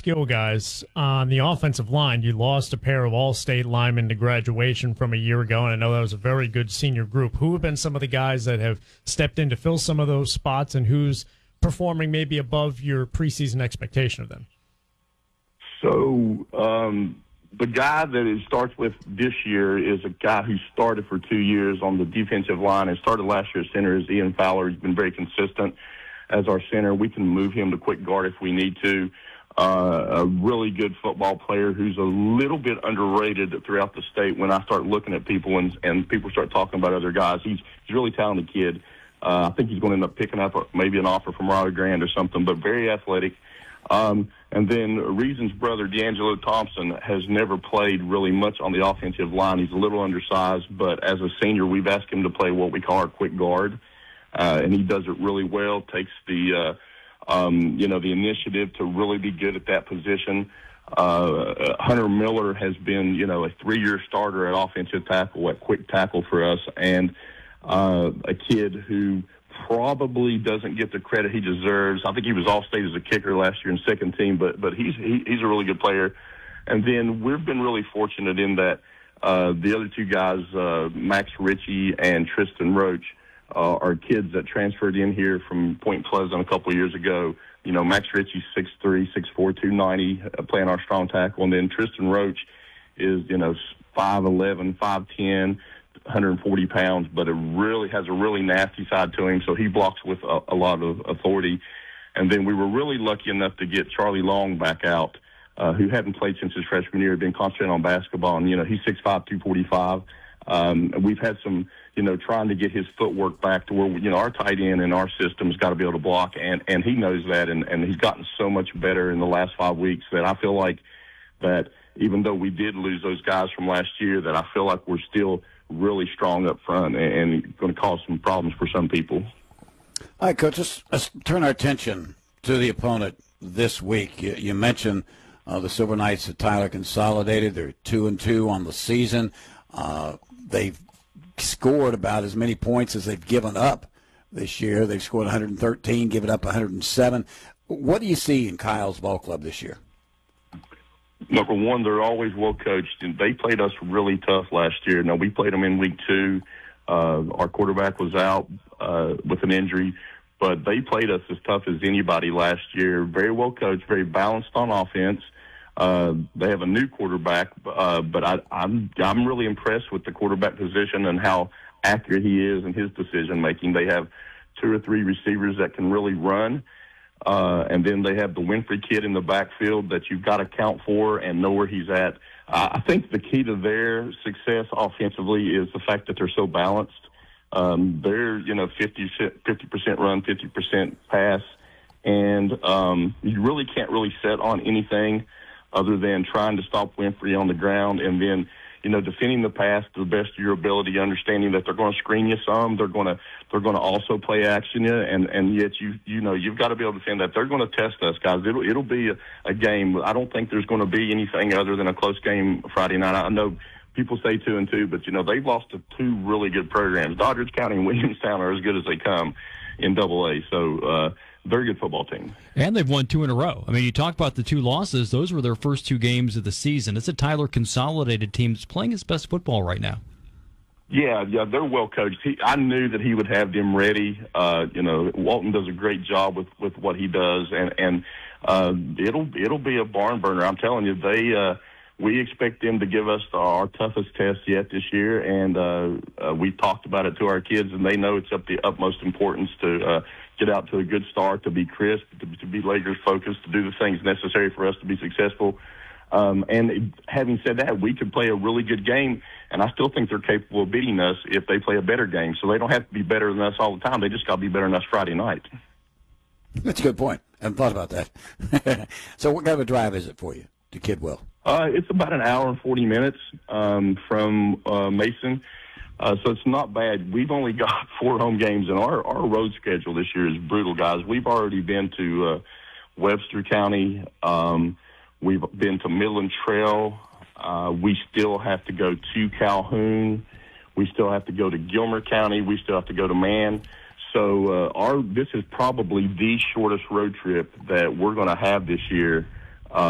skill guys on the offensive line. You lost a pair of all-state linemen to graduation from a year ago, and I know that was a very good senior group. Who have been some of the guys that have stepped in to fill some of those spots, and who's performing maybe above your preseason expectation of them? So the guy that it starts with this year is a guy who started for 2 years on the defensive line and started last year at center, is Ian Fowler. He's been very consistent as our center. We can move him to quick guard if we need to. A really good football player who's a little bit underrated throughout the state when I start looking at people and people start talking about other guys. He's a really talented kid. I think he's going to end up picking up maybe an offer from Riley Grand or something, but very athletic. And then Reason's brother, D'Angelo Thompson, has never played really much on the offensive line. He's a little undersized, but as a senior, we've asked him to play what we call our quick guard, and he does it really well, takes the the initiative to really be good at that position. Hunter Miller has been, a 3-year starter at offensive tackle, at quick tackle for us, and a kid who probably doesn't get the credit he deserves. I think he was all-state as a kicker last year in second team, but he's a really good player. And then we've been really fortunate in that the other two guys, Max Ritchie and Tristan Roach, are kids that transferred in here from Point Pleasant a couple of years ago. Max Ritchie's 6'3", 6'4", 290, playing our strong tackle. And then Tristan Roach is, 5'11", 5'10", 140 pounds, but it really has a really nasty side to him, so he blocks with a lot of authority. And then we were really lucky enough to get Charlie Long back out, who hadn't played since his freshman year, been concentrating on basketball, and, he's 6'5", 245. We've had some, trying to get his footwork back to where, our tight end in our system's got to be able to block, and he knows that, and he's gotten so much better in the last 5 weeks that I feel like that even though we did lose those guys from last year, that I feel like we're still really strong up front and going to cause some problems for some people. All right, Coach, let's turn our attention to the opponent this week. You mentioned the Silver Knights at Tyler Consolidated. They're 2-2 on the season. They've scored about as many points as they've given up this year. They've scored 113, given up 107. What do you see in Kyle's ball club this year? Number one, they're always well coached, and they played us really tough last year. Now, we played them in week 2. Our quarterback was out with an injury, but they played us as tough as anybody last year. Very well coached, very balanced on offense. They have a new quarterback, but I'm really impressed with the quarterback position and how accurate he is in his decision making. They have 2 or 3 receivers that can really run. And then they have the Winfrey kid in the backfield that you've got to count for and know where he's at. I think the key to their success offensively is the fact that they're so balanced. They're, 50% run, 50% pass. And you really can't really set on anything other than trying to stop Winfrey on the ground and then, defending the pass to the best of your ability, understanding that they're going to screen you some, they're going to also play action you, and yet you've got to be able to defend that. They're going to test us, guys. It'll be a game. I don't think there's going to be anything other than a close game Friday night. I know people say 2-2, but they've lost to 2 really good programs. Doddridge County and Williamstown are as good as they come in AA. So very good football team. And they've won 2 in a row. I mean, you talk about the 2 losses. Those were their first 2 games of the season. It's a Tyler Consolidated team that's playing its best football right now. Yeah, they're well coached. I knew that he would have them ready. Walton does a great job with what he does, and it'll be a barn burner. I'm telling you, we expect them to give us our toughest test yet this year, and we talked about it to our kids, and they know it's of the utmost importance to get out to a good start, to be crisp, to be Lakers focused, to do the things necessary for us to be successful. And having said that, we could play a really good game, and I still think they're capable of beating us if they play a better game. So they don't have to be better than us all the time. They just got to be better than us Friday night. That's a good point. I haven't thought about that. So what kind of a drive is it for you to Kidwell? It's about an hour and 40 minutes from Mason. So it's not bad. We've only got 4 home games, and our road schedule this year is brutal, guys. We've already been to Webster County. We've been to Midland Trail. We still have to go to Calhoun. We still have to go to Gilmer County. We still have to go to Mann. So this is probably the shortest road trip that we're going to have this year.